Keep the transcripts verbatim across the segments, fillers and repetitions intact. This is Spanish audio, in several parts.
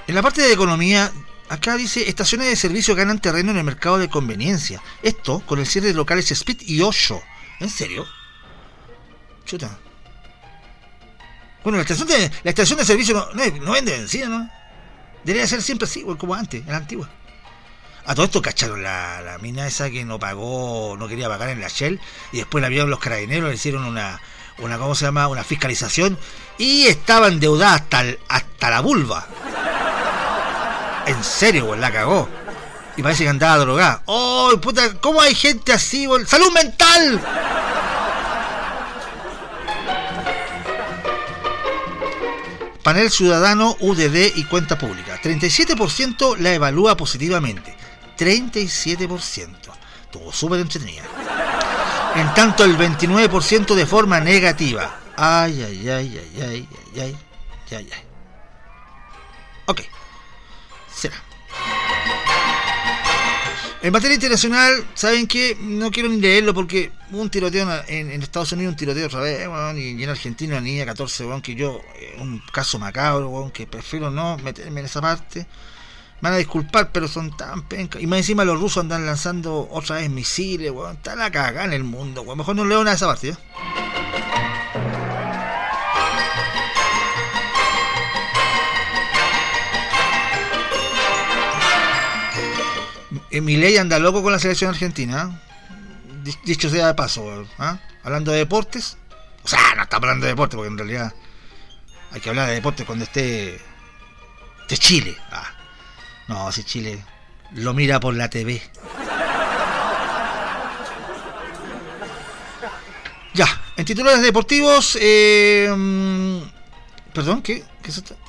En la parte de economía, acá dice, estaciones de servicio ganan terreno en el mercado de conveniencia. Esto con el cierre de locales Speed y Osho. ¿En serio? Chuta. Bueno, la estación de, la estación de servicio no, no, no vende benzina, ¿no? Debería ser siempre así, como antes, en la antigua. A todo esto cacharon la, la mina esa que no pagó, no quería pagar en la Shell, y después la vieron los carabineros, le hicieron una, una ¿cómo se llama? Una fiscalización, y estaba endeudada hasta, el, hasta la vulva. En serio, güey, la cagó. Y parece que andaba drogada. ¡Oh, puta! ¿Cómo hay gente así, güey? ¡Salud mental! Panel Ciudadano, U D D y Cuenta Pública. treinta y siete por ciento la evalúa positivamente. treinta y siete por ciento. Estuvo súper entretenida. En tanto, el veintinueve por ciento de forma negativa. Ay, ay, ay, ay, ay, ay, ay, ay, ay. Ok. Será. En materia internacional, ¿saben qué? No quiero ni leerlo porque hubo un tiroteo en, en Estados Unidos, un tiroteo otra vez, bueno, y en Argentina una niña de catorce, bueno, que yo, eh, un caso macabro, bueno, que prefiero no meterme en esa parte. Me van a disculpar, pero son tan pencas. Y más encima los rusos andan lanzando otra vez misiles, bueno, está la cagada en el mundo, bueno. Mejor no leo nada de esa parte, ¿eh? Milei anda loco con la selección argentina, ¿eh? Dicho sea de paso, ¿eh? Hablando de deportes, o sea, no está hablando de deportes porque en realidad hay que hablar de deportes cuando esté de Chile. Ah, no, si Chile lo mira por la T V. Ya, en titulares deportivos, eh, perdón, ¿qué? ¿Qué es esto?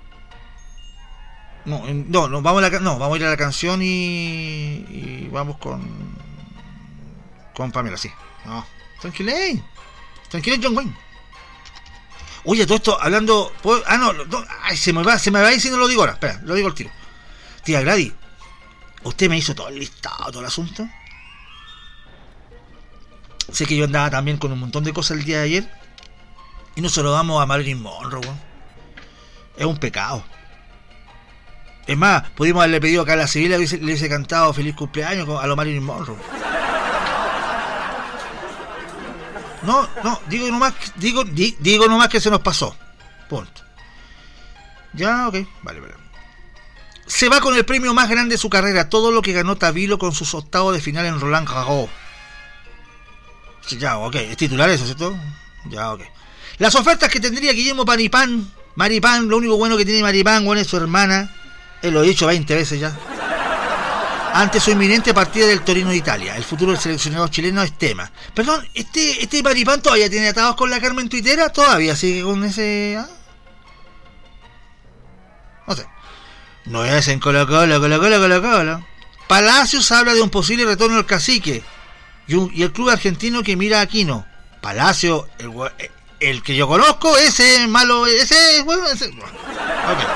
No, no, no, vamos a la, no, vamos a ir a la canción y, y vamos con con Pamela, sí. No, tranquilo, tranquilo, John Wayne. Oye, todo esto hablando, ¿puedo? Ah, no, no, ay, se me va, se me va a ir si no lo digo ahora. Espera, lo digo al tiro. Tía Gladys, ¿usted me hizo todo el listado, todo el asunto? Sé que yo andaba también con un montón de cosas el día de ayer y no se lo damos a Marilyn Monroe, ¿no? Es un pecado. Es más, pudimos haberle pedido acá a la civil, le hubiese, le hubiese cantado feliz cumpleaños a lo Marilyn Monroe. No, no, digo nomás, digo, di, digo nomás que se nos pasó. Punto. Ya, ok, vale, vale. Se va con el premio más grande de su carrera, todo lo que ganó Tabilo con sus octavos de final en Roland Garros. Ya, ok, es titular eso, ¿cierto? Ya, ok. Las ofertas que tendría Guillermo Maripán, Maripán, lo único bueno que tiene Maripán, bueno, es su hermana. Él lo he dicho veinte veces ya. Ante su inminente partida del Torino de Italia, el futuro del seleccionado chileno es tema. Perdón, ¿este este Maripán todavía tiene atados con la Carmen Tuitera? ¿Todavía sigue con ese...? ¿Ah? No sé. No es en Colo Colo, Colo Colo, Colo Colo. Palacios habla de un posible retorno al cacique. Y, un, y el club argentino que mira a Aquino. Palacio, el, el que yo conozco, ese malo, ese... Bueno, ese... Ok.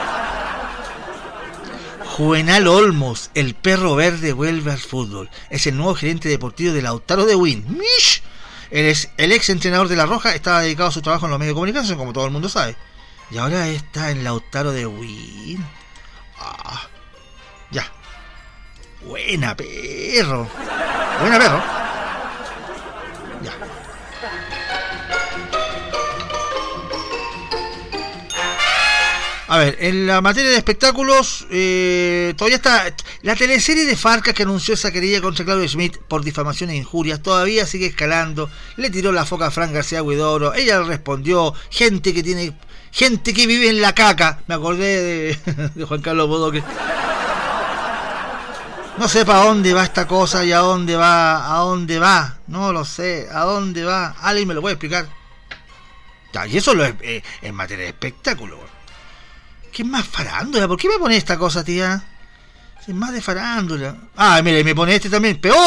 Juvenal Olmos, el perro verde, vuelve al fútbol. Es el nuevo gerente deportivo de Lautaro de Win. ¡Mish! El ex, el ex entrenador de La Roja estaba dedicado a su trabajo en los medios de comunicación, como todo el mundo sabe. Y ahora está en Lautaro de Win. Ah, ya. Buena, perro. Buena, perro. Ya. A ver, en la materia de espectáculos, eh, todavía está la teleserie de Farca que anunció esa querella contra Claudio Schmidt por difamación e injurias, todavía sigue escalando. Le tiró la foca a Fran García Huidobro, ella le respondió, gente que tiene, gente que vive en la caca. Me acordé de, de Juan Carlos Bodoque. No sé para dónde va esta cosa y a dónde va, a dónde va, no lo sé, a dónde va, alguien me lo puede explicar. Ya, y eso lo es eh, en materia de espectáculo. ¿Qué es más farándula? ¿Por qué me pone esta cosa, tía? Es más de farándula. Ah, mire, me pone este también. Peor.